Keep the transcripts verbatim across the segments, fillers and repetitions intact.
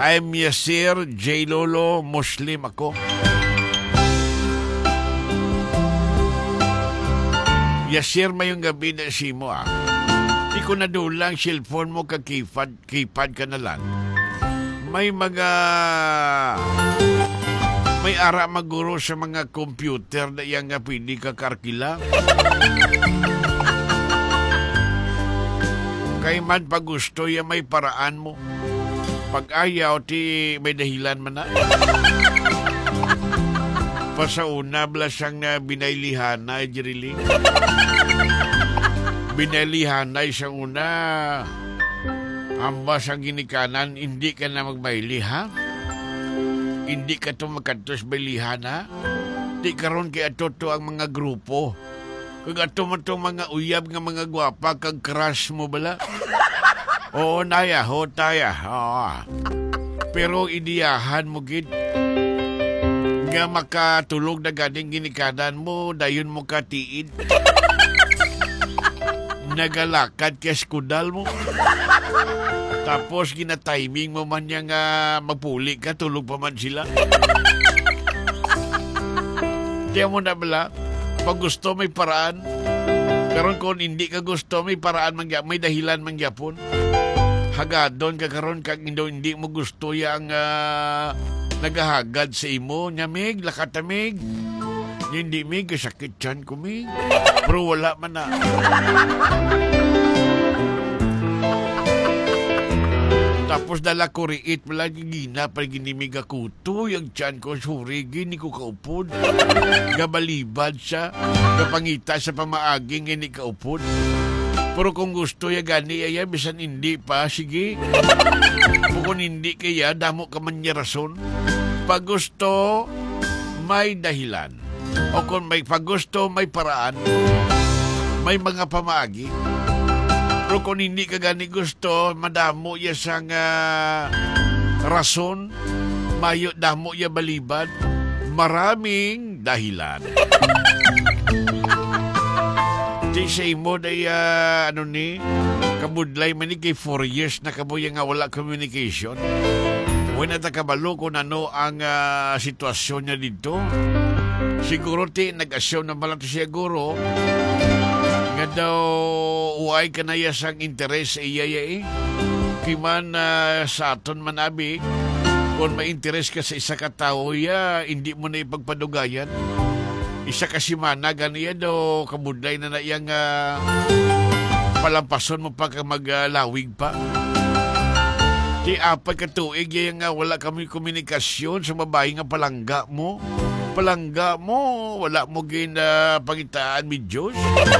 I'm Yasir J. Lolo, Muslim ako. Yasir, mayong gabi na si mo ah. Di ko na dulang cellphone mo ka keypad, keypad ka na lang. May mga... May ara maguro sa mga computer na yang nga pwede ka karkila. Kay man pag gusto ya may paraan mo. Pag ayaw ti may dahilan man na. Pasauna blasang na binaylihan na jirili. Binaylihan na isang una. Ambas ang ginikanan, hindi ka na magbayli ha? Hindi ka to magkantos baylihan ha? Di karon kay ato to ang mga grupo. Kag ato mo to mga uyab nga mga gwapa kag crush mo bala. Oo, naya, ho, taya. Oo. Pero idiyahan mo gid. Nga makatulog na ganing ginikanan mo, dayon mo katiid. Nagalakad kay skudal mo. Tapos gina-timing mo man yang uh, magpuli ka, tulog pa man sila. Diyan mo na bala, pag gusto may paraan. Karon kung hindi ka gusto, may paraan man, may dahilan man gyapon. Hagadon ka karon kag hindi mo gusto yang uh, nagahagad sa imo, nyamig, lakatamig. Hindi mig, sakit dyan ko mig. Pero wala man na. Tapos dala ko riit pala gina para ginimig ako to. Yung tiyan ko, suri, gini ko kaupod. Gabalibad siya. Kapangita sa pamaaging, gini kaupod. Pero kung gusto ya gani, ay bisan hindi pa, sige. Kung hindi kaya, damo ka man niya rason. Pag gusto, may dahilan. O kung may pag gusto, may paraan. May mga pamaagi. Pero kung hindi ka gani gusto, madamo ya sang uh, rason, mayo damo ya balibad, maraming dahilan. Di sa imo day uh, ano ni, kabudlay man ni kay four years na kabuya nga wala communication. Wala na takabalo kung ano ang uh, sitwasyon niya dito. Siguro ti nag-asyaw na malang siya guro nga daw uay ka na yasang interes sa iya eh. Kiman uh, sa aton manabi kung may interes ka sa isa ka tao ya, hindi mo na ipagpadugayan. Isa ka simana ganiya daw kabudlay na na iyang uh, palampason mo pa ka maglawig uh, pa. Di apat ka tuig yung uh, wala kami komunikasyon sa babae nga palangga mo. Palangga mo, wala mo gin uh, pangitaan mi Diyos.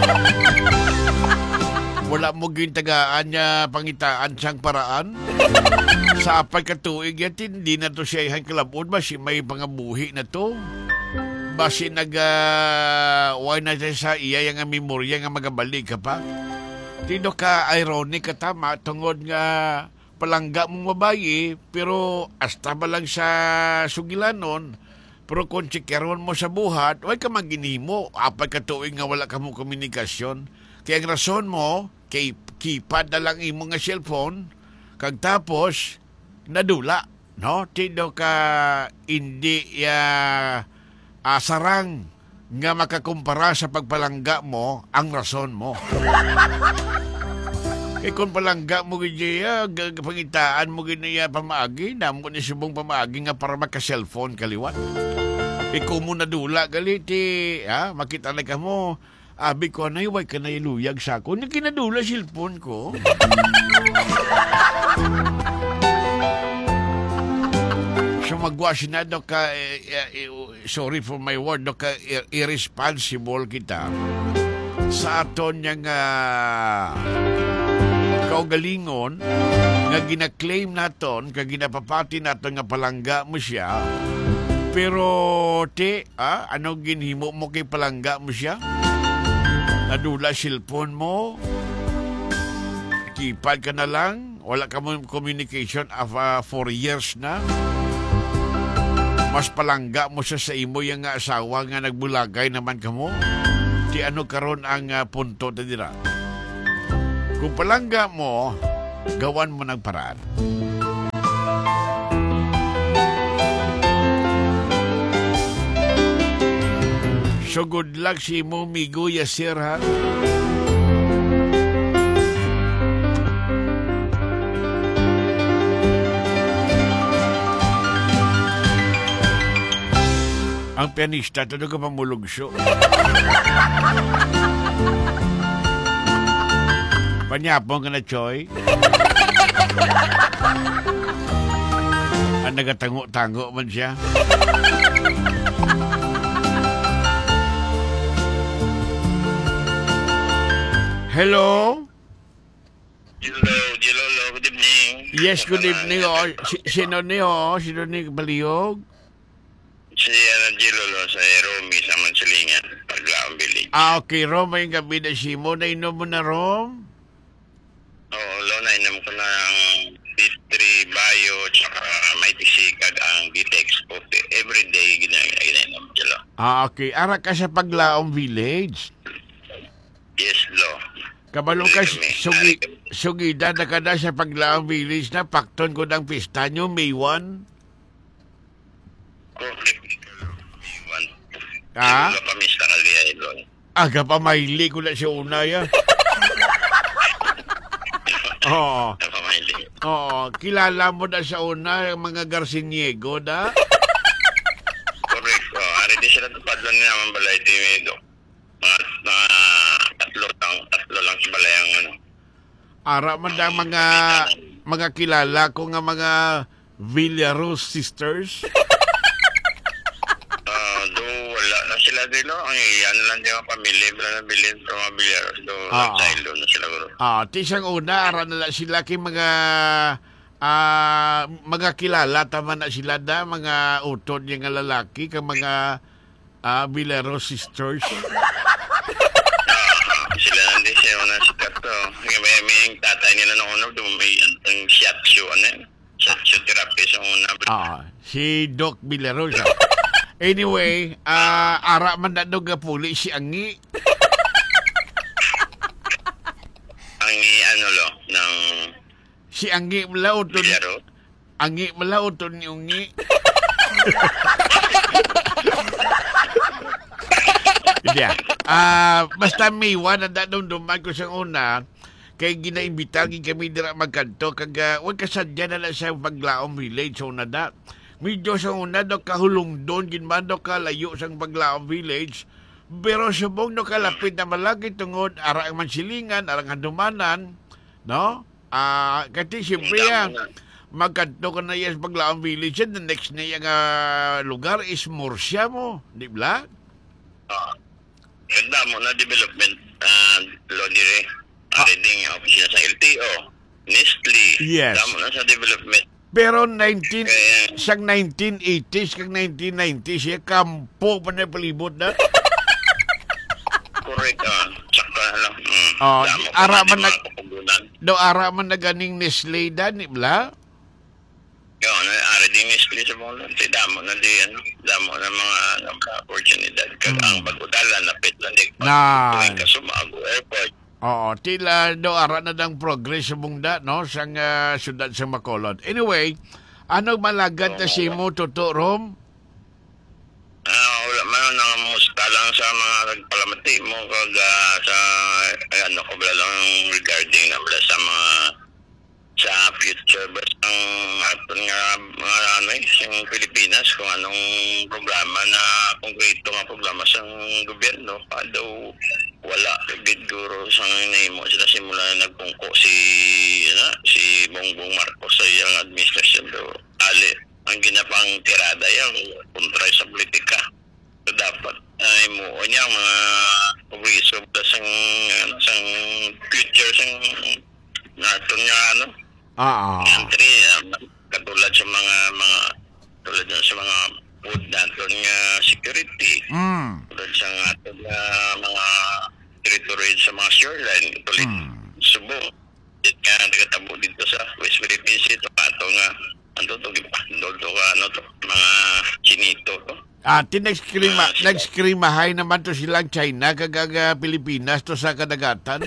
Wala mo gin tagaan niya pangitaan siyang paraan. Sa apat ka tuig yan, hindi na to siya ihan kalabod. Basi may pangabuhi na to. Basi nag, uh, why na sa iya yung memorya nga magabalik ka pa. Tino ka ironic ka tama, tungod nga palangga mong babae, pero hasta ba lang sa sugilanon. Pero kung chikeron mo sa buhat, huwag ka maginimo. Apat ka tuwing nga wala ka mong komunikasyon. Kaya ang rason mo, kay keypad na lang imo nga cellphone, kag tapos, nadula. No? Tido ka hindi ya, uh, sarang nga makakumpara sa pagpalangga mo ang rason mo. Eh kung palangga mo gaya, pangitaan mo gaya pamaagi, namo ni subong pamaagi nga para maka-cellphone kaliwat. Eh kung mo nadula galit eh, ha, makita na ka mo, abi ko na iway ka na iluyag sa ako, na kinadula cellphone ko. So magwas na do ka, eh, eh, sorry for my word, do ka irresponsible kita sa aton niyang uh, kaugalingon nga gina-claim naton, kag ginapapati naton nga palangga mo siya. Pero te, ah, ano ginhimo mo kay palangga mo siya? Nadula cellphone mo, keypad ka na lang, wala ka mo communication of uh, four years na. Mas palangga mo siya sa imo yung nga asawa nga nagbulagay naman ka mo. Di ano karon ang uh, punto na dira. Kung palangga mo, gawan mo ng paraan. So good luck si mo migo Yasir ha. Ang pianista, ito ka pamulog siya. Panyapong ka na, Choy. Ang nagatango-tango man siya. Hello? Hello, Jelolo, good evening. Yes, good evening. Oh. Si, sino ni ho? Sino ni Baliyog? Si ano, Jelolo sa Romy sa Mansulingan, Paglaong Village. Ah, okay. Rom, may gabi na si mo. Nainom mo na, Rom? Oo, lo, nainom ko na ang D three Bio, tsaka may tisikag ang D T X forty. Every day, ginainom, Jelo. Ah, okay. Ara ka sa Paglaong Village. Yes, lo. Kabalo ka, sugi, sugida na ka na sa Paglaong Village na pakton ko ng pista nyo, May first. Correct. Ah? Lo, pamista ka liya, lo. Aga pa maili ko na siya una ya. Oo. Napamaili. Oo. Kilala mo na sa una yung mga Garciniego na? Correct. Oh, ari di sila tupadlan niya ang balay timido. Mga, mga tatlo lang, tatlo lang sa balay ang ano. Ara man na mga mga kilala ko nga mga Villaros sisters. Ah, do wala na sila dilo. Ang ano lang yung pamilya, wala na bilhin sa mga bilyaros. Do, Ah. child na sila guro. Ah, tisang una ara na lang sila kay mga ah mga kilala tama na sila da mga utod yung nga lalaki kang mga ah, Villaros sisters. Ah, sila nandun siya na sikat to. May, may, may tatay nila noong una, do, may ang shiatsu, ano yun? Shiatsu therapy sa una. Ah, si Doc Villaros. ah. Anyway, ah ara man na dog puli si Angi. Ang ano lo, ng Si Angi mala utod. bilyaro. Angi mala utod ni Ungi. Hindi ah. Ah, basta May first na dadong duman ko sa una kay ginaimbitagi kami dira magkanto kag uh, wag kasadya na lang sa Paglaong Village so na da. Medyo sa una do kahulong doon ginman do kalayo sa Paglaong Village. Pero subong no kalapit na malagi tungod ara ang mansilingan, ara ang dumanan, no? Ah, kati siyempre yan. Magkanto ka na yan sa Paglaong Village and the next na yung ah, lugar is Murcia mo, di ba? Ah, ganda mo na development uh, lo dire. Ah. Ari ding opisina sa L T O, Nestle. Yes. Damo na sa development. Pero nineteen, Kaya, siyang nineteen eighties kag nineteen nineties siya kampo pa na palibot na. correct, ah. Tsaka lang. Mm. Ah, Damo di- pa ara na man di nag- mga kapugunan. Do ara man na ganing Nestle da, di ba? Yun, ari ding Nestle sa mga lunti. Damo na di, ano, damo na mga mga opportunidad. Kag Mm. ang pag-udalan, napit lang di. Nice. Tuwing kasumago, airport. Oo, tila do ara na dang progress sa bungda, no? Sang uh, syudad sa Macolod. Anyway, ano malagad na si mo tuto, Rom? Ah, wala man nang musta lang sa mga nagpalamati mo kag ah, sa ay, ano ko bala lang regarding na bala sa mga sa future but ang aton nga mga ano eh sa Pilipinas kung anong programa na konkreto nga programa sa gobyerno pa daw wala gid guro sa nahimo sila simula na nagpungko si ano, si Bongbong Marcos sa iyang administrasyon daw ali ang ginapang tirada yung kontra sa politika. So dapat ay mo niya mga progreso sa sa future sa nato niya ano Ah, ah. country um, katulad sa mga mga tulad sa mga food nato nga security Mm. tulad sa ato nga mga territory sa mga shoreline tulad Mm. Subo it nga nagatabo dito sa West Philippines ito ato nga ano to di ba Dodo ka ano to mga chinito to Ah, tinexkrima, nagskrimahay naman to silang China kagaga Pilipinas to sa kadagatan.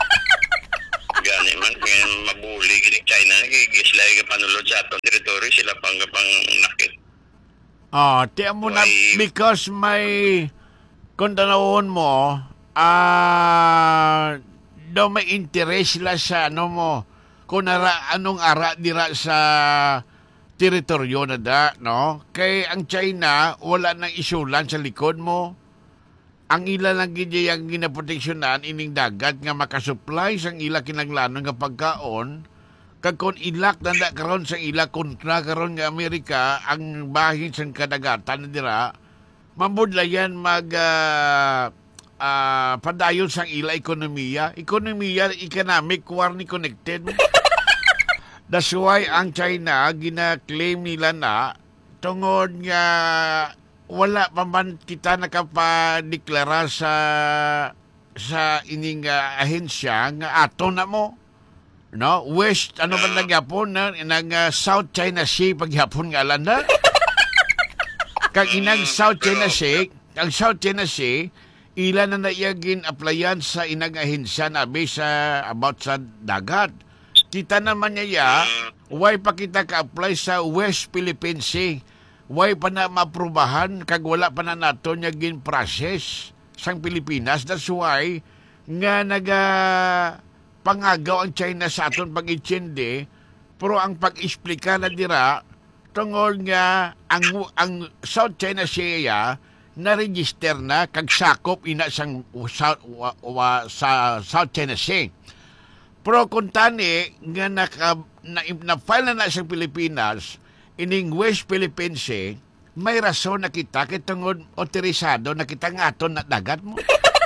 gani man kaya mabuli gini China gigisla ka panulod sa atong territory sila pang pang nakit Ah, tiyan mo na Why- because may kung tanawon mo, ah, daw may interest sila sa ano mo, kung nara, anong ara dira sa teritoryo na da, no? Kay ang China, wala nang isulan sa likod mo. Ang ila lang gidi ang ginaproteksyonan ining dagat nga makasupply sang ila kinaglanon nga pagkaon. Kag kon ilak nanda karon sa ila kontra karon nga Amerika ang bahin sang kadagatan na dira, mambudlayan mag uh, uh, padayon sang ila ekonomiya. Ekonomiya, economic, war ni connected. That's why ang China gina-claim nila na tungod nga wala pa man kita nakapadeklara sa sa ining uh, ahensya nga ato na mo, no? West ano man nagyapon na nang uh, South China Sea pagyapon nga alan na. Kag inang South China Sea, ang South China Sea ila na naiyagin applyan sa inang ahensya na sa about sa dagat. Kita naman niya, why pa kita ka-apply sa West Philippine Sea? Why pa na maprubahan kag wala pa na nato niya gin-process sang Pilipinas? That's why nga naga pangagaw ang China sa aton pag-itsindi, pero ang pag-explika na dira tungod nga ang ang South China Sea na-register na kag sakop ina sang sa, wa, wa, sa South China Sea. Pero kung tani nga naka, na, na-file na na sa Pilipinas ining West Philippine Sea, may rason na kita kitungod otorisado na kita ng aton na dagat mo.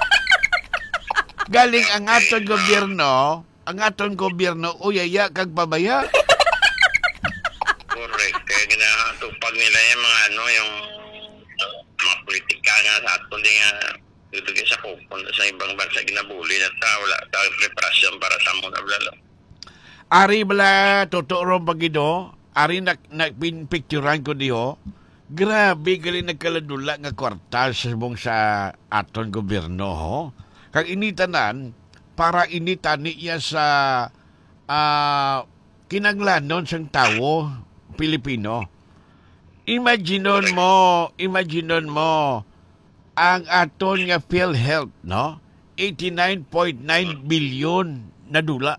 Galing ang aton gobyerno, ang aton gobyerno uyaya kag babaya. Correct. Kaya ginatupag nila yung mga ano, yung uh, mga politika nga sa aton din nga dito sa pupunta sa ibang bansa ginabuli na ta wala tayong preparasyon para sa muna blalo. Ari bala totoo ron pagido, ari na, na picturean ko diho. Grabe gali nagkaladula nga kwartal sa mong sa aton gobyerno ho. Kag initanan para initan niya sa uh, kinanglanon sang tawo Pilipino. Imaginon mo, imaginon mo ang aton nga PhilHealth, no? eighty-nine point nine billion na dula.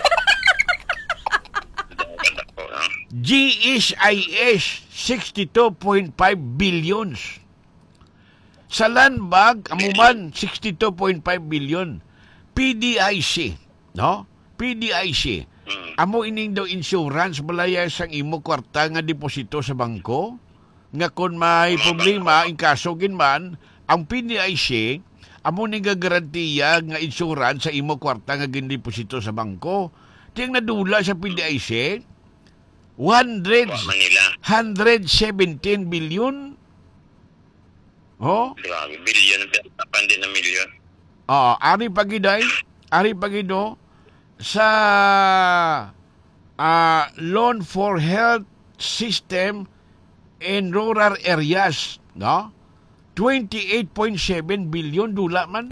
G S I S sixty-two point five billions. Sa land bank amuman sixty-two point five billion. P D I C, no? P D I C. Amo ining daw insurance balaya sang imo kwarta nga deposito sa bangko nga kun may problema in kaso ginman ang P D I C amo ning garantiya nga insurance sa imo kwarta nga gindeposito sa bangko. Tiyang nadula sa P D I C one hundred seventeen billion. Oh? Billion, pandi na milyon. Oo, ari pagiday, ari pagido sa uh, loan for health system in rural areas, no? twenty-eight point seven billion dula man.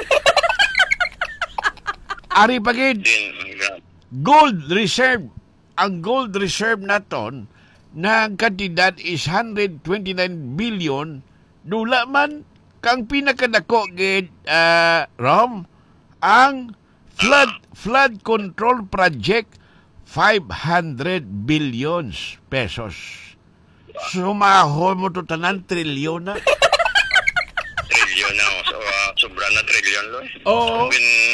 Ari pagid gold reserve. Ang gold reserve naton na kantidad is one hundred twenty-nine billion dula man kang pinakadako gid uh, Rom ang flood flood control project five hundred billions pesos. Sumahon mo to tanan trilyon na. Trilyon na so uh, sobra na trilyon lo. Oo.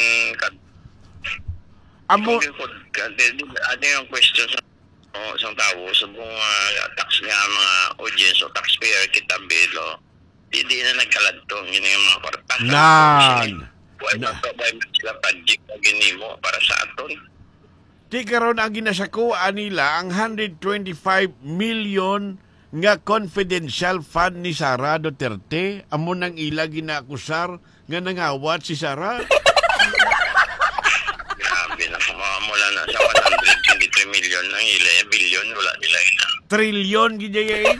Amo ano yung question sa oh, isang tao sa mga tax nga mga audience o taxpayer kita bilo hindi na nagkaladtong yun yung mga kwarta nan why not ba sila project na ginimo para sa aton di karon ang ginasakuan nila ang one hundred twenty-five million nga confidential fund ni Sara Duterte amo nang ila ginaakusar nga nangawat si Sara. Mula na sa one hundred twenty-three million ang ilay, billion, wala nila ina. Trilyon, gidayain.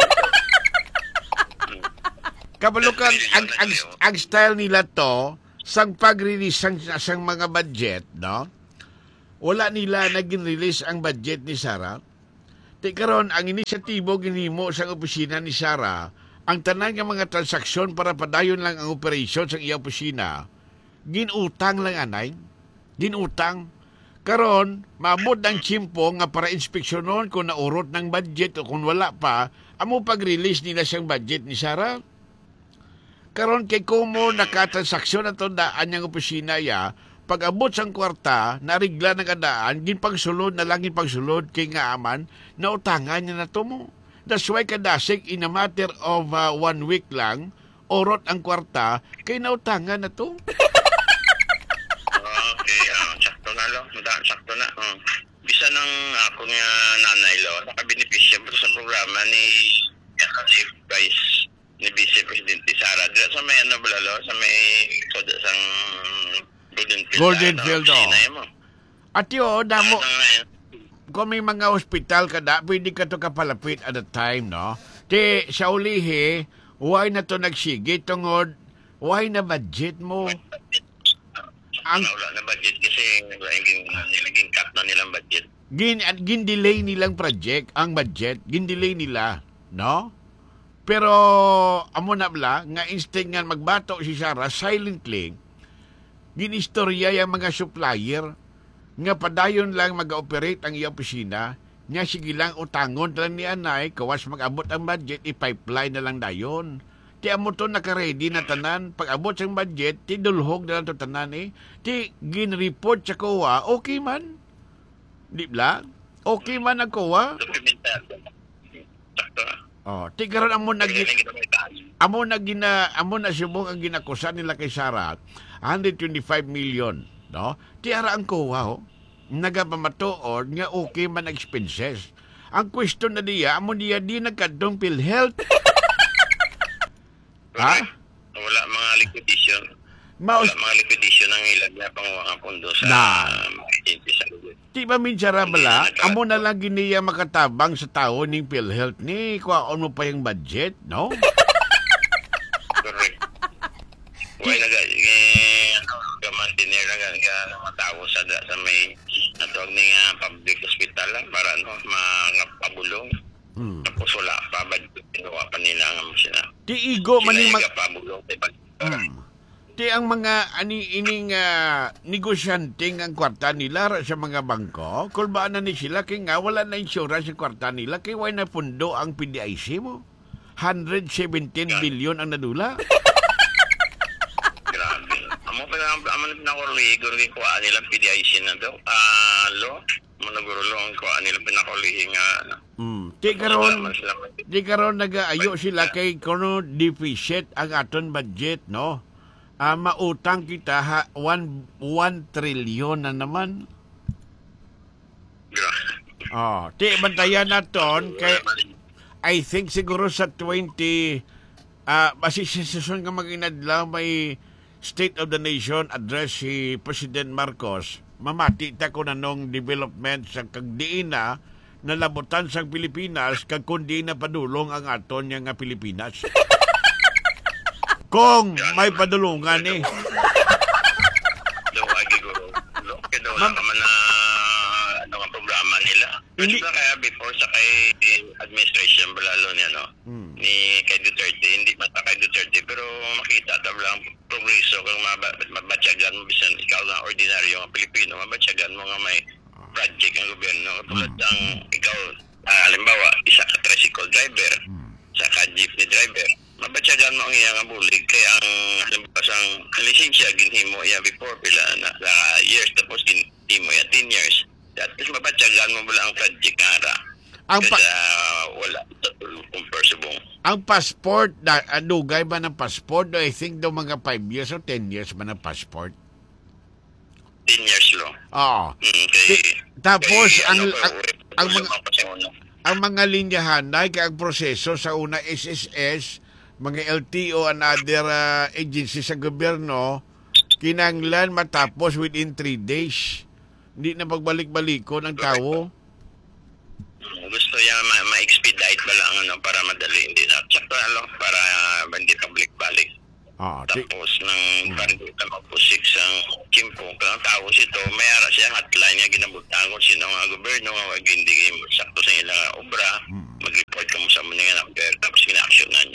Kabalukan, ang, ang, ang style nila to, sang pag-release sang, sang mga budget, no? Wala nila naging-release ang budget ni Sara. Di karon ang inisyatibo ginimo sang opisina ni Sara, ang tanan nga mga transaksyon para padayon lang ang operasyon sa iyang opisina, ginutang lang anay. Ginutang. Karon, maabot ang tiyempo nga para inspeksyonon kung naurot ng budget o kung wala pa, amo pag-release nila siyang budget ni Sarah. Karon kay kumo nakatransaksyon na daan niyang opisina ya, pag abot sang kwarta, narigla na kadaan, ginpagsulod na lang ginpagsulod kay nga aman, nautangan niya na to mo. That's why kadasig in a matter of uh, one week lang, orot ang kwarta, kay nautangan na to. Okay, uh, sakto na lo. Mada, sakto na. Uh. Bisa ng ako nga nanay lo, nakabenepisya po sa programa ni Chief Vice ni Vice Presidente Sara. Dira sa may ano bala lo, sa may kod sang Golden Field. Golden ano, Field, oh. Mo. At yun, damo, Ano, kung may mga ospital ka da, pwede ka to kapalapit at the time, no? Ti, sa ulihi, why na to nagsigit tungod, why na budget mo? Ang ang wala na budget kasi naging naging cut na nilang budget. gin, gin-delay nilang project, ang budget, gin-delay nila, no? Pero, amo na bla, nga instinct nga magbato si Sarah silently, ginistorya yung mga supplier, nga padayon lang mag-operate ang iyong opisina, nga sige lang utangon lang ni anay, kawas mag-abot ang budget, i-pipeline na lang dayon. Ti amo to naka-ready na tanan, pag abot sang budget, ti dulhog na lang to tanan eh. Ti gin-report sa C O A, okay man. Di bla? Okay man ang C O A. Dokumentado. Sakto na. Oh, ti karon amo nag Kaya naging dokumentado. amo na gina amo na subong ang ginakusa nila kay Sarah, one hundred twenty-five million, no? Ti ara ang C O A ho, nagapamatuod nga okay man ang expenses. Ang question na diya, amo diya di nagkadtong PhilHealth. Ha? Wala mga liquidation. Maus Wala mga liquidation ang ilag na panguha nga pondo sa Na. um, agency sa lugar. Ti ba minsan bala, amo na lang giniya makatabang sa tao ning PhilHealth ni kuwaon mo pa yung budget, no? Correct. Why naga eh, ano, gamantinir na nga mga tao sa, sa may natawag na nga public hospital lang para ano, mga pabulong. Hmm. Tapos wala pa, budget pinuha pa nila nga mo sila. Ti igo man ni Sila mag yung pabulong. Diba? Hmm. Ti ang mga ani ining uh, negosyante ang kwarta nila ra sa mga bangko, kung ba na ni sila kay nga wala na insurance sa kwarta nila kay why na pundo ang P D I C mo. one hundred seventeen billion ang nadula. Grabe. Amo pa lang, amo na pinakulihi, guro kay kuha nilang P D I C na daw. Ah, lo, mo na guro lo ang kuha nilang pinakulihi nga. Hmm. Ti karon Wala man sila. di karon nagaayo sila kay kuno deficit ang aton budget, no? Ah, mautang kita ha one, one trillion na naman. Grabe. Oh, ti bantayan naton kay I think siguro sa twenty ah basi sa season nga maginadlaw may State of the Nation address si President Marcos. Mamati ta ko nanong development sa kagdiin na nalabutan sa Pilipinas kag kundi na padulong ang aton nga Pilipinas. Kung may padulungan eh. Daw agi guro. Lo, kaya daw wala Ma'am- ka man na ano nga programa nila. Hindi- Hindi kaya before sa kay administration balalo ni ano, Hmm. ni kay Duterte, hindi man sa kay Duterte, pero makita daw lang progreso kung maba- mabatyagan mo bisan ikaw na ordinaryo nga Pilipino, mabatyagan mo nga may project ang gobyerno. Tulad ng ikaw, ah, halimbawa, isa ka tricycle driver, sa ka jeepney driver, mabatyagan mo ang iyang bulig kaya ang halimbawa sang lisensya ginhimo iya before pila na sa years tapos ginhimo ya ten years. Tapos mabatyagan mo bala ang project nga ara. Ang pa- Kaya wala sa tulong persubong. ang passport na adugay ba ng passport? I think daw mga five years or ten years ba ng passport? ten years lo. Oo. Hmm, kay, Ti- tapos kay, ang ano, ang, kay- ang wala mga pa kasi ano. ang mga linyahan na kay ang proseso sa una S S S, mga L T O and other uh, agencies sa gobyerno kinanglan matapos within three days. Hindi na pagbalik-baliko ng tao. Hmm, gusto niya ma- ma-expedite ba lang ano para madali hindi na check na lo para uh, hindi ka balik-balik. Ah, ti- Tapos nang parang di ka magpusik sa kimpo kang tao ito may ara siya hotline niya ginabutan kung sino nga gobyerno nga wag hindi sakto sa ilang obra mag-report ka mo sa mga number tapos gina-action na niya mo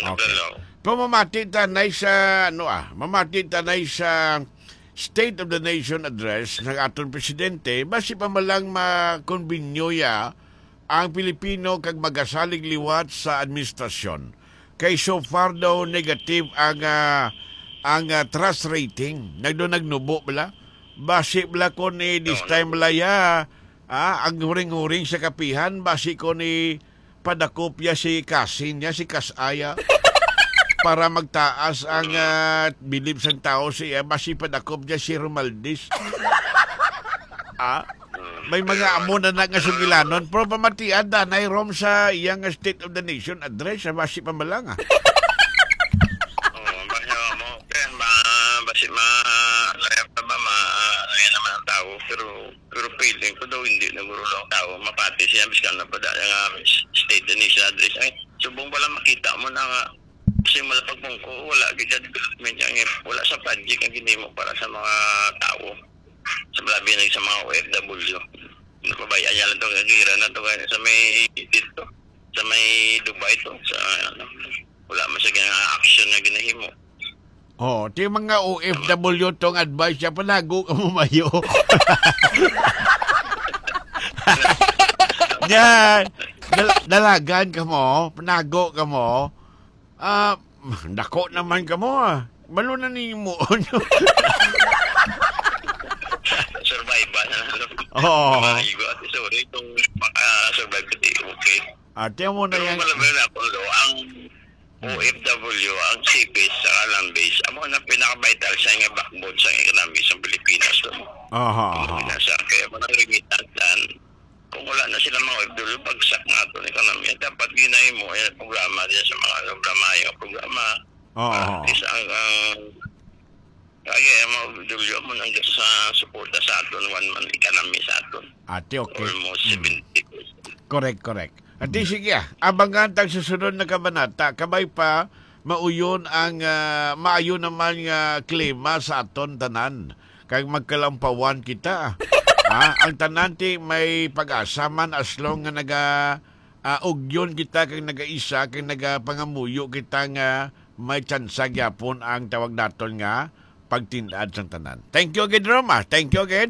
Okay. Pamamati tanay sa, ano ah, mamati tanay sa State of the Nation Address ng atong presidente, basi pa malang makonbinyoya ang Pilipino kag magasalig liwat sa administrasyon. Kay so far daw negative ang uh, ang uh, trust rating. Nagdo nagnubo bala. Basi bala ko ni this time laya, ah, ang huring-huring sa kapihan, basi ko ni padakopya si Kasin niya, si Kasaya. Para magtaas ang uh, bilib sang tao siya, basi padakop niya si Romaldis. Ah, may mga amo na nagasugilanon, pero pamatian danay rom sa iyang State of the Nation address, basi pa malang ah. Oo, basi mo, kaya ba, basi ma, kaya pa ba, ma, kaya naman ang tao, pero, pero feeling ko daw hindi nagurulong ang tao, mapati siya, biskan na pa dahil ang State of the Nation address, ay, subong pala makita mo na nga, kasi malapagpong ko, wala ganyan development yan. Wala sa project ang ginimo para sa mga tao. Sa malabi na sa mga O F W. Napabayaan niya lang ito, nagira na ito sa may dito. Sa may Dubai ito. Sa, ano, wala man sa ganyan action na ginahimo. Oh, ti mga O F W tong advice siya, panago ka mo mayo. Yan. Dal- dalagan ka mo, panago ka mo. Ah, uh, dako naman ka mo ah. Malo na ninyo mo. Survive na lang. Oo. Sorry, itong maka-survive ka di, okay. Ate mo na yan. Pero malabi na po, ang O F W, ang C P S sa land base, amo na pinaka-vital sa nga backbone sa economy sa Pilipinas. Aha. Kaya mo nang limitan kung wala na sila mga O F W, bagsak nga ito ng ekonomiya. Dapat ginay mo yung programa din sa mga programa, yung programa. Oo. Uh, isa ang, ang kaya yung mga O F W mo nang sa suporta sa aton, one man economy sa aton. Ate, okay. Almost seventy percent. Correct, correct. Ate, sige ah. Abangan tag susunod na kabanata. Kabay pa, mauyon ang, uh, maayo naman nga uh, klima sa aton tanan. Kag magkalampawan kita. Ah, ang tananti may pag-asa man as long nga naga uh, ugyon kita kag nagaisa kag nagapangamuyo kita nga may tsansa gyapon ang tawag naton nga pagtindad sang tanan. Thank you again, Roma. Thank you again.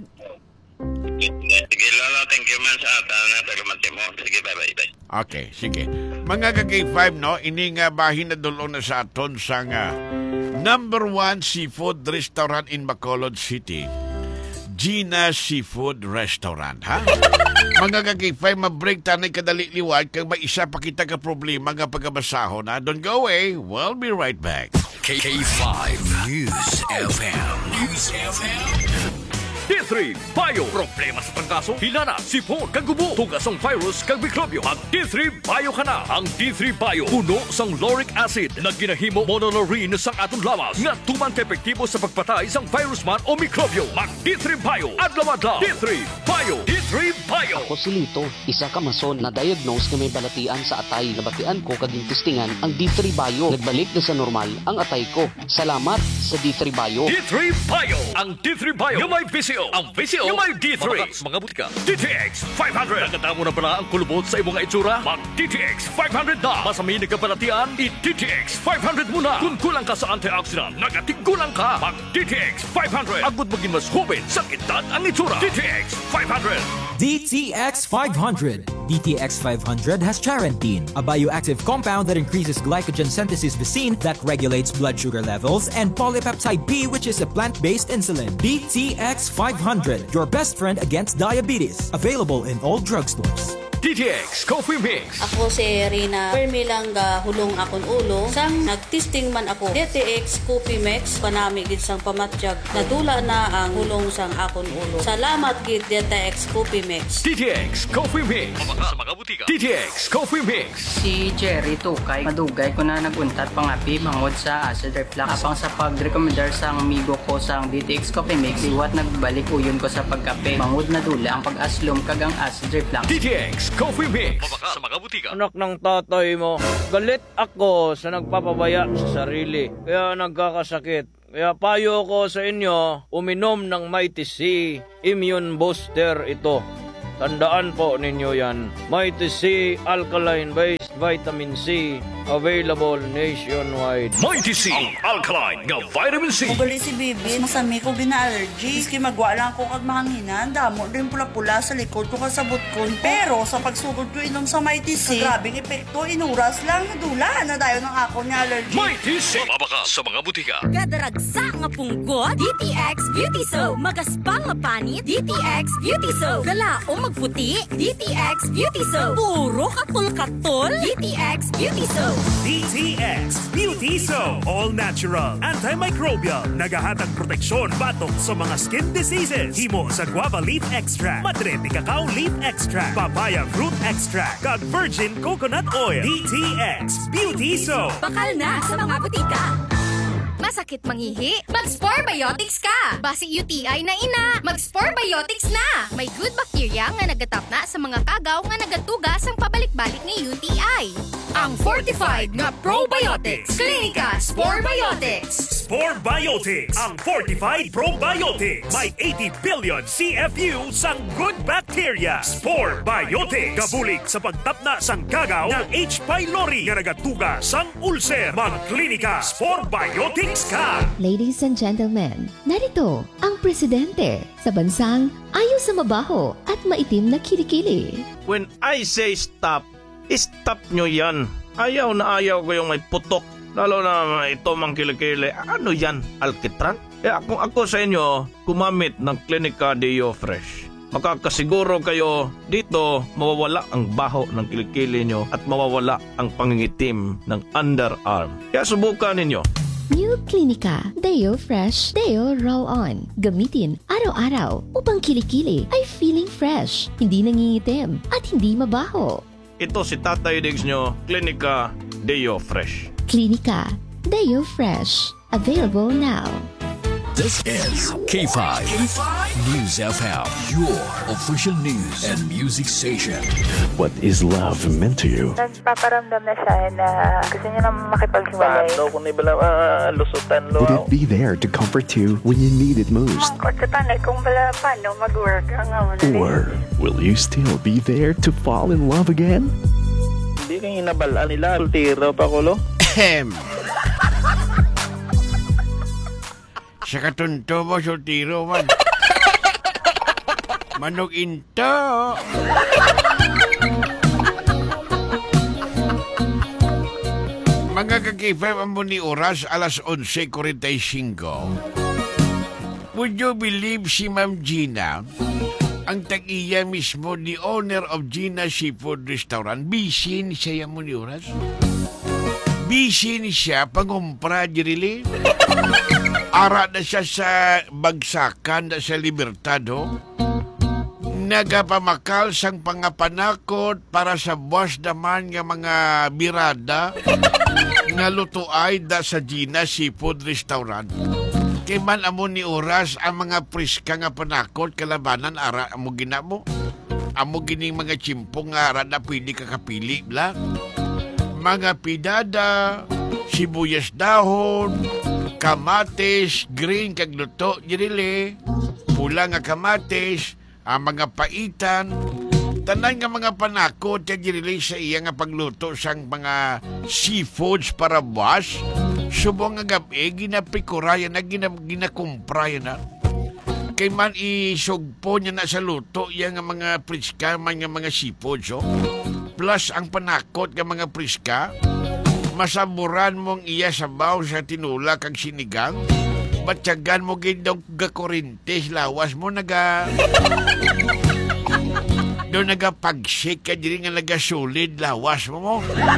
Sige, Lolo. Thank you man sa atan na tagamati mo. Sige, bye-bye. Bye. Okay, sige. Mga ka-K five, no, ini nga bahin na dulo na sa aton sa nga number one seafood restaurant in Bacolod City. Gina Seafood Restaurant, ha? Mga ka-K five, ma-break tanay kadali liwat kag may isa pa kita ka problema nga pagkabasahon, ha? Don't go away. We'll be right back. K five News F M. News F M. D three Bio. Problema sa pangkaso, hilana, sipon, kagubo, tugas ang virus, kag mikrobyo. Mag D three Bio ka na. Ang D three Bio, puno sang lauric acid na ginahimo monolaurin sang atong lawas nga tuman ka-epektibo sa pagpatay sang virus man o mikrobyo. Mag D three Bio. Adlaw-adlaw. D three Bio. D three Bio. Ako si Lito, isa ka mason na diagnose nga may balatian sa atay. Nabatian ko kaging testingan ang D three Bio. Nagbalik na sa normal ang atay ko. Salamat sa D three Bio. D three Bio. Ang D three Bio yung may V C O. Ang V C O yung may D three. Mga, mga butika. D T X five hundred. Nagkatamo na pala ang kulubot sa imong itsura? Mag D T X five hundred na. Masamay na kabalatian, i-D T X five hundred muna. Kung kulang ka sa antioxidant, nagatiggulang ka. Mag D T X five hundred. Agud maging mas hubin sa kitad ang itsura. D T X five hundred. D T X five hundred. D T X five hundred has charantine, a bioactive compound that increases glycogen synthesis vacine that regulates blood sugar levels, and polypeptide B, which is a plant-based insulin. D T X five hundred, your best friend against diabetes. Available in all drugstores. D T X Coffee Mix. Ako si Rina Permilang ga hulong akon ulo sang nagtesting man ako D T X Coffee Mix panami gid sang pamatjag nadula na ang hulong sang akon ulo. Salamat gid D T X Coffee Mix. D T X Coffee Mix. Sa mga butika. D T X Coffee Mix. Si Jerry Tukay, madugay ko na naguntat pangapi bangod sa acid reflux. Apang sa pag-recommendar sang amigo ko sang D T X Coffee Mix, iwat nagbalik uyon ko sa pagkape. Bangod na dula ang pag-aslom kagang acid reflux. D T X Coffee Mix. Sa mga butika. Anak ng tatay mo, galit ako sa nagpapabaya sa sarili. Kaya nagkakasakit. Kaya payo ko sa inyo, uminom ng Mighty C Immune Booster ito. Tandaan po ninyo yan. Mighty C Alkaline Based Vitamin C Available nationwide. Mighty C, ang alkaline nga vitamin C. Ugali si Bibi, masami ko gina-allergy. Iski magwa lang ko kag mahanginan, damo din pula-pula sa likod ko kasabot ko. Pero sa pagsugod ko inom sa Mighty C, grabing epekto, inuras lang, nadula na dayo ng ako ni allergy. Mighty C, mabaka sa mga butika. Gadaragsa nga punggot, D T X Beauty Soap. Magaspang nga panit, D T X Beauty Soap. Galaong magputi, D T X Beauty Soap. Puro katol-katol, D T X Beauty Soap. D T X Beauty Soap. All natural, antimicrobial, nagahatag proteksyon batok sa mga skin diseases. Himo sa guava leaf extract, madre de cacao leaf extract, papaya fruit extract, kag virgin coconut oil. D T X Beauty Soap. Bakal na sa mga butika. Masakit mangihi? Mag-Spore Biotics ka! Basi U T I na ina, mag-Spore Biotics na! May good bacteria nga nagatap na sa mga kagaw nga nagatugas ang pabalik-balik ni U T I. Ang fortified nga probiotics. Klinika Spore Biotics. Spore Biotics, ang fortified probiotics. May eighty billion C F U sang good bacteria. Spore Biotics. Kabulig sa pagtapna sang kagaw ng H. pylori nga nagatuga sang ulcer. Mag-klinika Spore Biotics ka. Ladies and gentlemen, narito ang presidente sa bansang ayaw sa mabaho at maitim na kilikili. When I say stop, stop nyo yan. Ayaw na ayaw ko yung may putok. Lalo na ito mang kilikili. Ano yan? Alkitran? Eh kung ako sa inyo, gumamit ng Klinika Deo Fresh. Makakasiguro kayo dito mawawala ang baho ng kilikili nyo at mawawala ang pangingitim ng underarm. Kaya subukan ninyo. New Klinika Deo Fresh Deo Roll On. Gamitin araw-araw upang kilikili ay feeling fresh, hindi nangingitim at hindi mabaho. Ito si Tatay Diggs nyo, Klinika Deo Fresh. Klinika Deo Fresh. Available now. This is K five News F M, your official news and music station. What is love meant to you? Nagpaparamdam na siya na gusto niya na makipaghiwalay. Paano kung ibala uh, lusutan lo? Would it be there to comfort you when you need it most? Mangkot sa tanay kung bala paano mag-work ang amon. Or will you still be there to fall in love again? Hindi kang inabalaan nila. Sultiro pa ko lo? Ahem. Sa katunto mo, sultiro man. Manok into. Mga kakifem ang muni oras, alas onse forty-five. Would you believe si Ma'am Gina, ang tag-iya mismo ni owner of Gina Seafood Restaurant, bisin siya muni oras? Bisin siya pangumpra, really? Ara na siya sa bagsakan na sa Libertado. Nagapamakal sang pangapanakot para sa buwas naman nga mga birada nga lutuay da sa Gina Seafood Restaurant. Kay man amo ni oras ang mga priska nga panakot kalabanan ara amo ginamo. Amo gining mga chimpong nga ara na pwede kakapili bla. Mga pidada, sibuyas dahon, kamatis, green kag luto, jirili, pula nga kamatis, ang mga paitan, tanan nga mga panakot kag jirili sa iya nga pagluto sang mga seafoods para buwas, subong nga gabi, ginapikurayan na, ginakumprayan na. Kay man isugpo niya na sa luto, iya nga mga priska, man nga mga seafoods, oh. Plus ang panakot nga mga priska, masaburan mong iya sabaw sa tinula kag sinigang, batyagan mo gindong gakorintes, lawas mo naga do nagapagsik ka diri nga nagasulid, lawas mo mo.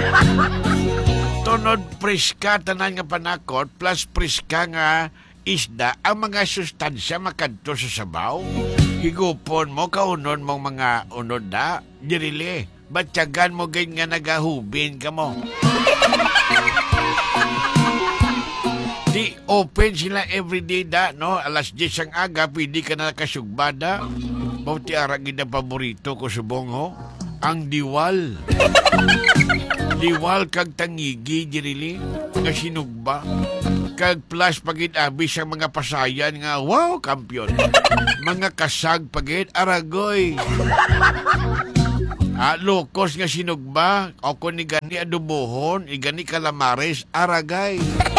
Tunod priska tanan nga panakot plus priska nga isda, ang mga sustansya makadto sa sabaw. Higupon mo, kaunon mong mga unod na, dirili, batyagan mo gin nga nagahubin ka mo. Di open sila everyday da, no? Alas diyes ang aga, pwede ka na nakasugbada. Bauti aragin na paborito ko subong, ho? Ang diwal. Diwal kag tangigi, dirili, nga sinugba. Kag plus pagid abis ang mga pasayan nga, wow, kampiyon. Mga kasag pagid, aragoy. Ah, lokos nga sinugba. O kung ni gani adubohon, igani kalamares, aragay.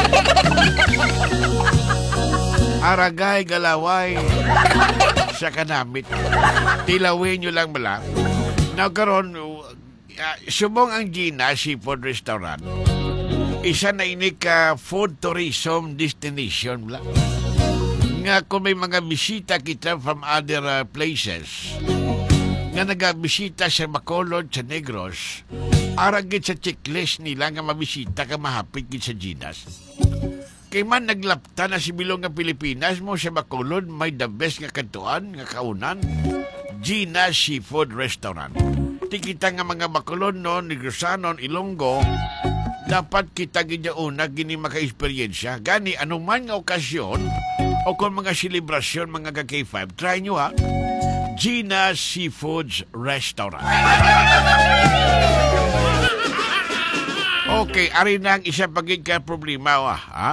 Aragay, galaway. Sa kanamit. Tilawin nyo lang mala. Now, karon, uh, subong ang Gina Seafood Restaurant. Isa na ini ka food tourism destination mala. Nga kung may mga bisita kita from other uh, places, nga nagabisita sa Bacolod, sa Negros, aragit sa checklist nila nga mabisita ka mahapit gid sa Ginas. Kay man naglapta na si Bilong nga Pilipinas mo sa Bacolod, may the best nga kantuan, nga kaunan, Gina Seafood Restaurant. Tikita nga mga Bacolonon, Negrosanon, Ilonggo, dapat kita gidya una gini maka-eksperyensya. Gani, anuman nga okasyon, o kung mga selebrasyon, mga ka-K five, try nyo ha. Gina Seafoods Restaurant. Okay, ari na ang isa pagig ka problema, ha?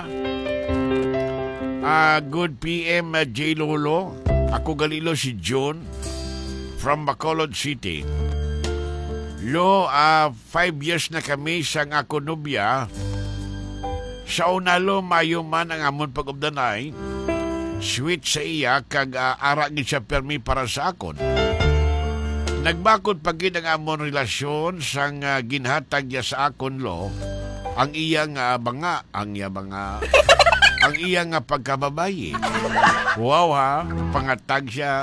Uh, good P M, uh, J. Lolo. Ako galilo si John from Bacolod City. Lo, uh, five years na kami sa ako nubya. Sa unalo, mayo man ang amon pag-ubdanay. Sweet sa iya, kag uh, aragin siya permi para sa akon. Nagbakod pagid ang amon relasyon sang uh, ginhatag niya sa akon lo, ang iyang uh, banga, ang iya banga, ang iyang uh, pagkababayi. Wow ha, pangatag siya.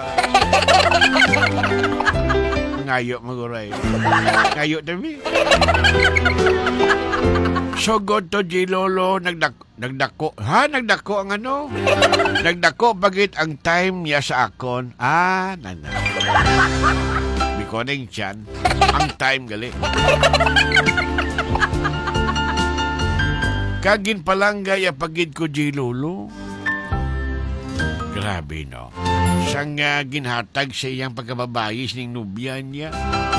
Ngayo maguray. Ngayo dami. So good to J. Lolo, nagdak nagdako. Ha, nagdako ang ano? Nagdako bagit ang time niya sa akon. Ah, nana. Bikoneng tiyan. Ang time gali. Kagin palangga ya pagid ko J. Lolo. Grabe no. Sang uh, ginhatag sa iyang pagkababayis ng nubya niya.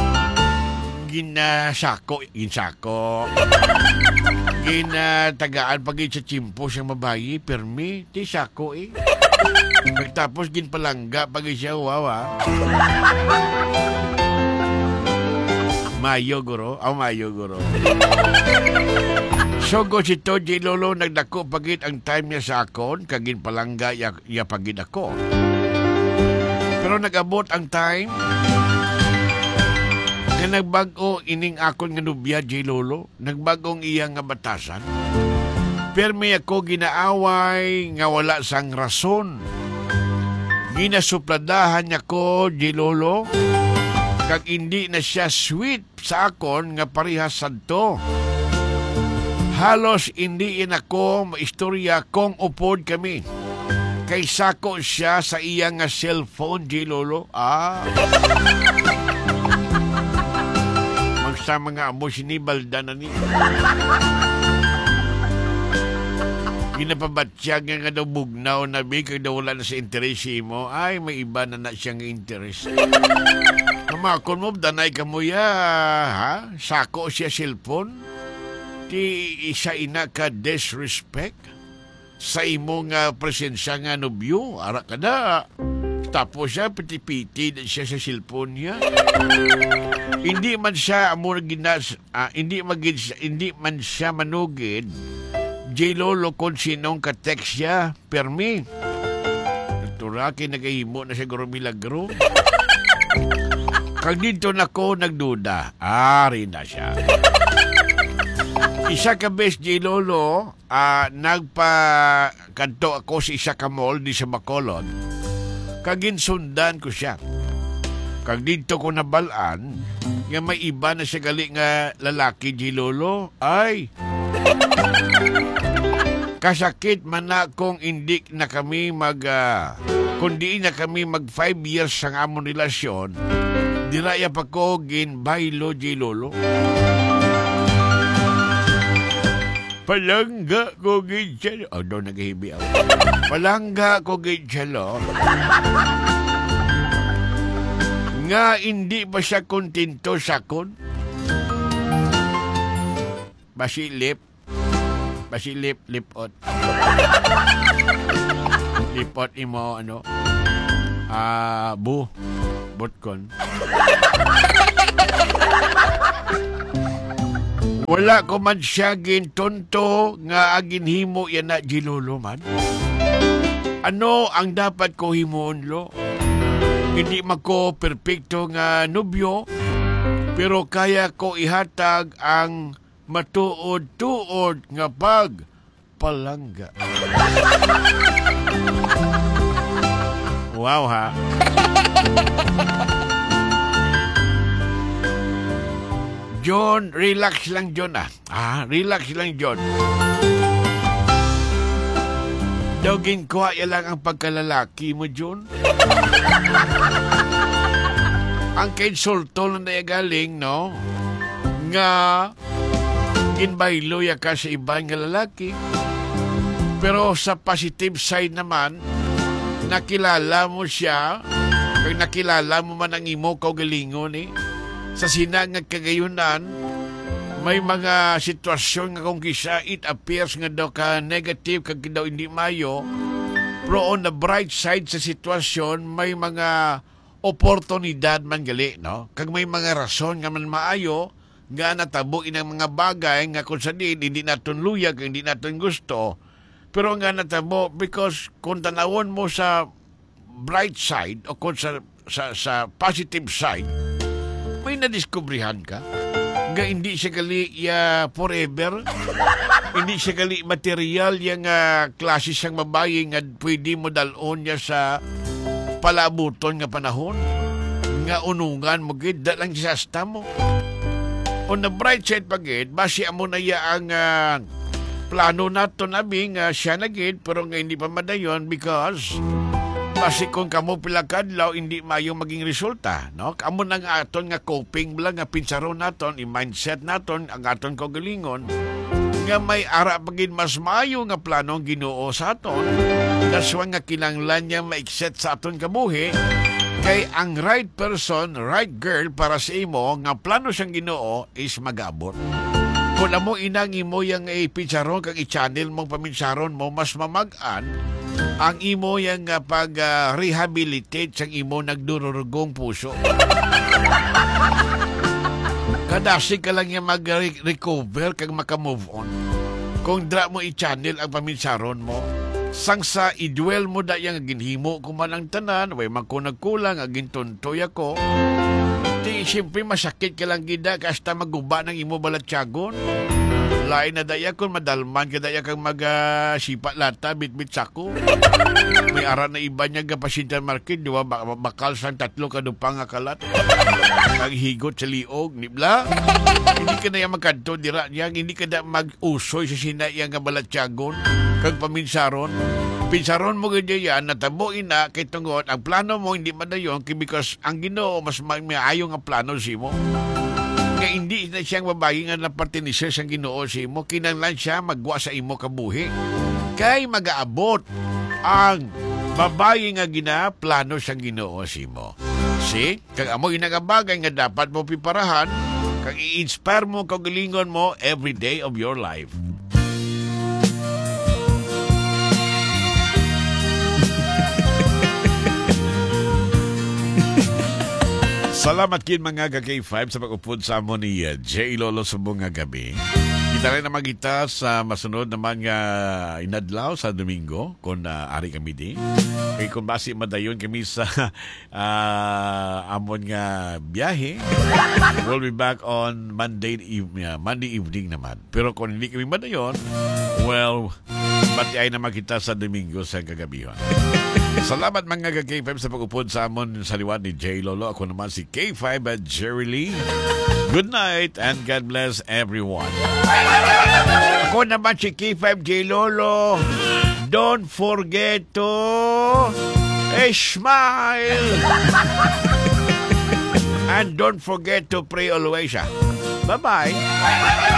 Ginasako, ginsako. Ginatagaan pagin sa chimpo siyang mabayi, permi, ti sako eh. Pagtapos ginpalangga pagin siya, wawa. Mayo guro, oh mayo guro. So go si to, J. Lolo, nagdako pagit ang time niya sa akon, kagin palangga ya, ya pagid ako. Pero nag-abot ang time, nga nagbago ining akon nga nubya, J. Lolo, nagbagong iyang nga batasan. Permi ako ginaaway nga wala sang rason. Ginasupladahan niya ko, J. Lolo, kag hindi na siya sweet sa akon nga parihas sadto. Halos hindi in ako maistorya kung upod kami. Kay sako siya sa iyang nga cellphone, J. Lolo. Ah. Magsa mga amo sinibalda na ni. Ginapabatsyag nga daw bugnaw na bi kag daw wala na sa interes mo. Ay, may iba na na siyang interes. Kamakon mo, danay ka mo ya, ha? Sako siya cellphone. Ti isa ina ka disrespect sa imong uh, presensya nga nobyo. Ara ka na. Tapos siya, piti-piti siya sa cellphone niya. Hindi man siya amo ginas, uh, hindi magid hindi man siya manugid. J. Lolo kung sinong ka-text siya, permi. Turaki nagahimo na siguro milagro. Kag dito na ko nagduda. Ari na siya. Isa ka bes, J. Lolo, uh, nagpa-kanto ako sa isa ka mall di sa Bacolod. Kaginsundan ko siya. Kag dito ko nabalaan, nga may iba na siya gali nga lalaki, J. Lolo. Ay! Kasakit man na kung hindi na kami mag... Uh, kundi na kami mag five years sa among relasyon, diraya pa ko gin baylo, J. Lolo. Palangga ko gitsalo. Oh, doon naghihibi ako. Palangga ko gitsalo. Nga hindi ba siya kontento sa kon? Basilip. Basilip, lipot. Lipot imo, ano? Ah, uh, bu. Botkon. Wala ko man siya gintunto nga aginhimo yan na Gilolo man. Ano ang dapat ko himuon lo? Hindi mako perpekto nga nobyo, pero kaya ko ihatag ang matuod-tuod nga pagpalangga. Wow ha. John, relax lang John ah. Ah, relax lang John. Dogin ko ay lang ang pagkalalaki mo John. Ang kinsulto na galing no nga ginbaylo ya ka sa ibang nga lalaki. Pero sa positive side naman, nakilala mo siya, kung nakilala mo man ang imo kaugalingon eh. Sa sinangag kagayunan, may mga sitwasyon nga kung kisa it appears nga daw ka negative kag daw hindi mayo, pero on the bright side sa sitwasyon may mga oportunidad man gali, no? Kag may mga rason nga man maayo nga natabo inang mga bagay nga kung sa din hindi naton luyag, hindi naton gusto, pero nga natabo because kung tanawon mo sa bright side o kung sa sa, sa positive side, may nadiskubrihan ka nga hindi siya gali ya forever, hindi siya gali material yung uh, klase siyang mabayi nga pwede mo dalon niya sa palabuton nga panahon nga unungan mo gid dalang disasta mo. On the bright side pagid basi amo na ya ang uh, plano nato nabi nga siya na gid pero nga hindi pa madayon because basi kung kamo pila kadlaw hindi mayo maging resulta, no? Kamo na nga aton nga coping lang nga pinsaron naton, i-mindset naton ang aton kaugalingon nga may ara pagid mas maayo nga plano ang Ginoo sa aton. That's why nga kinanglan niya ma-exet sa aton kabuhi kay ang right person, right girl para sa imo nga plano siyang Ginoo is mag-abot. Kung amo inang imo yang i-pinsaron kag i-channel mong paminsaron mo, mas mamag-an ang imo yang uh, pag-rehabilitate uh, sang imo nagdururugong puso. Kadasi ka lang yung mag-recover kag maka-move on. Kung dra mo i-channel ang paminsaron mo, sang sa i-dwell mo da yung ginhimo kuman ang tanan, way man ko nagkulang, aging tuntoy ako, di siyempre masakit ka lang gida kasta maguba ng imo balatyagon. Lain na daya kung madalman ka daya kang mag-sipa lata, bit-bit sako. May ara na iba niya kapasintan market, di ba? Bakal sang tatlo kadupang akalat. Maghigot sa liog, nibla. Hindi ka na yung magkanto, dira niya. Hindi ka na mag-usoy sa sinayang kabalatyagon. Kag paminsaron. Pinsaron mo ganyan yan, natabuin na, kay tungod, ang plano mo hindi man na yun, because ang Ginoo mas may ayaw nga plano si mo. Nga hindi na siyang babae nga napartinisya siyang Ginoo si mo, kinanglan siya magwa sa imo kabuhi. Kay mag-aabot ang babae nga gina, plano siyang Ginoo si mo. See? Kag amo inagabagay nga dapat mo piparahan, kag i-inspire mo kaugalingon mo every day of your life. Salamat kin mga ka-K five sa pag-upod sa amon ni uh, J. Lolo Subong nga gabi. Kita rin na magita sa masunod naman nga inadlaw sa Domingo kung uh, ari kami di. Kaya kung basi madayon kami sa uh, amon nga biyahe, we'll be back on Monday evening, uh, Monday evening naman. Pero kung hindi kami madayon, well, pati ay na makita sa Domingo sa kagabihan. Salamat mga ka-K five sa pag-upod sa amon sa liwan ni J. Lolo. Ako naman si K five at Jerry Lee. Good night and God bless everyone. Ako naman si K five J. Lolo. Don't forget to eh, smile. And don't forget to pray always. Bye-bye.